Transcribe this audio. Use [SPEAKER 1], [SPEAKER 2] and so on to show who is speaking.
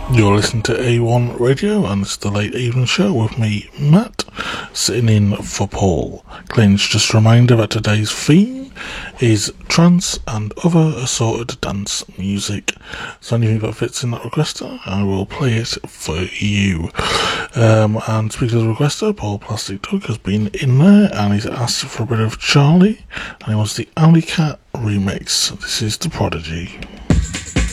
[SPEAKER 1] You're listening to A1 Radio, and it's the late evening show with me, Matt, sitting in for Paul. Clinch, just a reminder that today's theme is trance and other assorted dance music. So anything that fits in that requester, I will play it for you. And speaking of the requester, Paul Plastic Doug has been in there, and he's asked for a bit of Charlie, and he wants the Alley Cat remix. This is The Prodigy.